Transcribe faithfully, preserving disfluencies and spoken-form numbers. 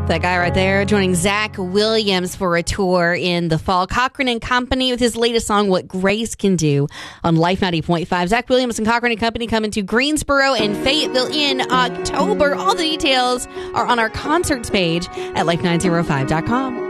That guy right there joining Zach Williams for a tour in the fall. Cochran and Company with his latest song, What Grace Can Do, on Life ninety point five. Zach Williams and Cochran and Company coming to Greensboro and Fayetteville in October. All the details are on our concerts page at life nine oh five dot com.